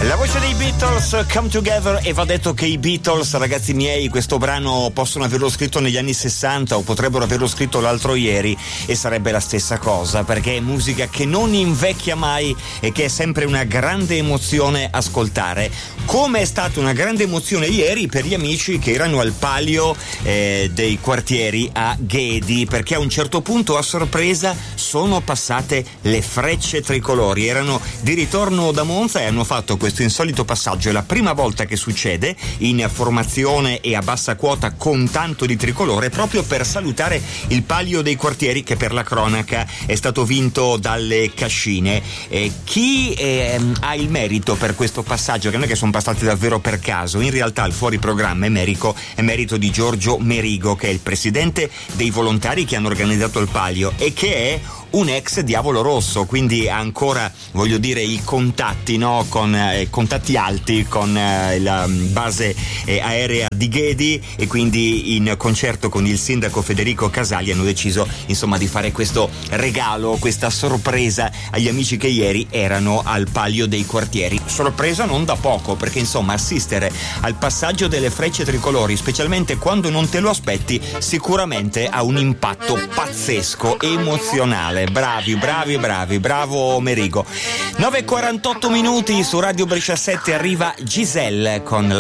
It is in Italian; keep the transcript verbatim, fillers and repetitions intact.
La voce dei Beatles, Come Together, e va detto che i Beatles, ragazzi miei, questo brano possono averlo scritto negli anni sessanta o potrebbero averlo scritto l'altro ieri e sarebbe la stessa cosa, perché è musica che non invecchia mai e che è sempre una grande emozione ascoltare, come è stata una grande emozione ieri per gli amici che erano al palio eh, dei quartieri a Ghedi, perché a un certo punto a sorpresa sono passate le frecce tricolori, erano di ritorno da Monza e hanno fatto questo insolito passaggio. È la prima volta che succede in formazione e a bassa quota con tanto di tricolore, proprio per salutare il palio dei quartieri che per la cronaca è stato vinto dalle Cascine. Eh, chi eh, ha il merito per questo passaggio, che non è che sono passati davvero per caso, in realtà il fuori programma è merito, è merito di Giorgio Merigo, che è il presidente dei volontari che hanno organizzato il palio e che è un ex Diavolo Rosso, quindi ha ancora, voglio dire, i contatti, no? Con eh, contatti alti con eh, la base eh, aerea di Ghedi, e quindi in concerto con il sindaco Federico Casali hanno deciso insomma di fare questo regalo, questa sorpresa agli amici che ieri erano al palio dei quartieri. Sorpresa non da poco, perché insomma assistere al passaggio delle frecce tricolori, specialmente quando non te lo aspetti, sicuramente ha un impatto pazzesco, emozionale. Bravi, bravi, bravi, bravo Merigo. nove e quarantotto minuti su Radio Brescia sette, arriva Giselle con